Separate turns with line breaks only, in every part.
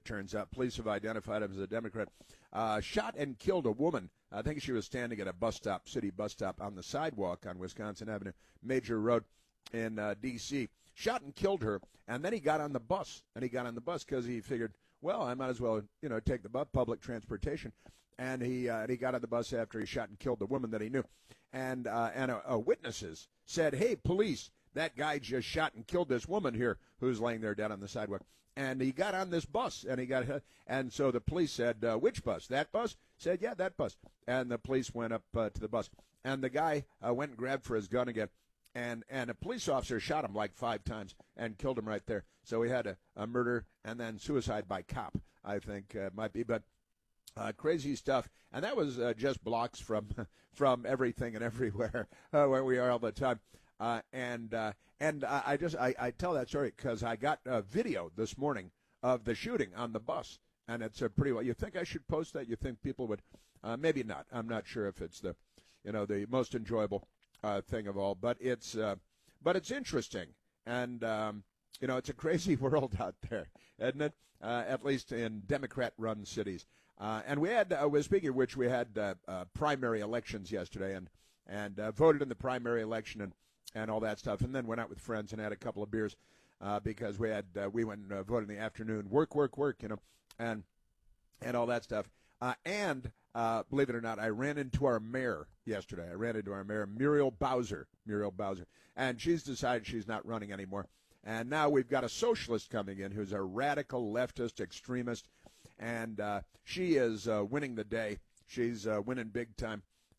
it turns out. Police have identified him as a Democrat. Shot and killed a woman. I think she was standing at a bus stop, city bus stop, on the sidewalk on Wisconsin Avenue, Major Road in D.C. Shot and killed her, and then he got on the bus. And he got on the bus because he figured, well, I might as well, take the public transportation. And he got on the bus after he shot and killed the woman that he knew. And witnesses said, hey, police, that guy just shot and killed this woman here who's laying there dead on the sidewalk. And he got on this bus, and so the police said, which bus? That bus? Said, yeah, that bus. And the police went up to the bus. And the guy went and grabbed for his gun again. And a police officer shot him like 5 times and killed him right there. So he had a murder and then suicide by cop, I think might be. But crazy stuff. And that was just blocks from everything and everywhere where we are all the time. And I tell that story because I got a video this morning of the shooting on the bus, and it's a pretty well. You think I should post that? You think people would? Maybe not. I'm not sure if it's the most enjoyable thing of all, but it's interesting, and it's a crazy world out there, isn't it? At least in Democrat-run cities. And we had, speaking of which, we had primary elections yesterday, and voted in the primary election and all that stuff, and then went out with friends and had a couple of beers because we went and voted in the afternoon, work, and all that stuff. And believe it or not, I ran into our mayor yesterday. Muriel Bowser, and she's decided she's not running anymore. And now we've got a socialist coming in who's a radical leftist extremist, and she is winning the day. She's winning big time,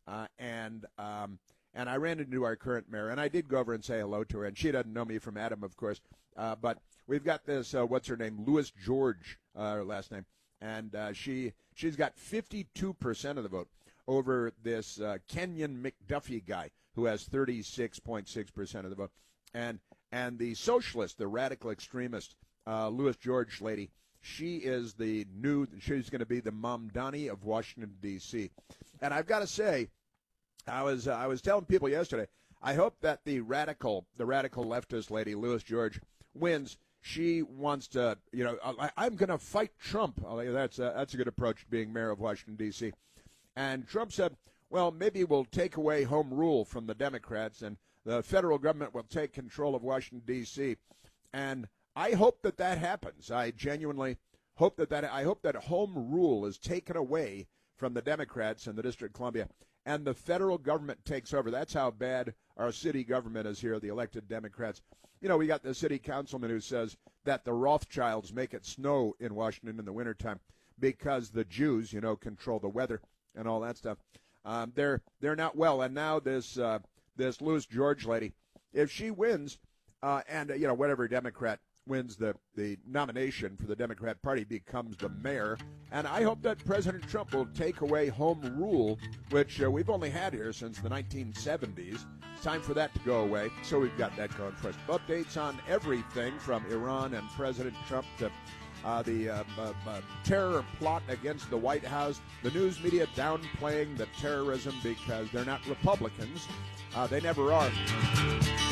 and I ran into our current mayor, and I did go over and say hello to her, and she doesn't know me from Adam, of course. But we've got this, what's her name, Louis George, her last name, and she's got 52% of the vote over this Kenyon McDuffie guy who has 36.6% of the vote. And the socialist, the radical extremist, Louis George lady, she's going to be the Mamdani of Washington, D.C. And I've got to say, I was telling people yesterday, I hope that the radical leftist lady, Louis George, wins. She wants to, I'm going to fight Trump. That's a good approach to being mayor of Washington, D.C. And Trump said, well, maybe we'll take away home rule from the Democrats and the federal government will take control of Washington, D.C. And I hope that happens. I genuinely hope I hope that home rule is taken away from the Democrats in the District of Columbia and the federal government takes over. That's how bad our city government is here, the elected Democrats. We got the city councilman who says that the Rothschilds make it snow in Washington in the wintertime because the Jews, control the weather and all that stuff. They're not well. And now this Louis George lady, if she wins, and whatever Democrat wins the nomination for the Democrat Party becomes the mayor. And I hope that President Trump will take away home rule, which we've only had here since the 1970s. It's time for that to go away. So we've got that going for us. Updates on everything from Iran and President Trump to the terror plot against the White House. The news media downplaying the terrorism because they're not Republicans. They never are.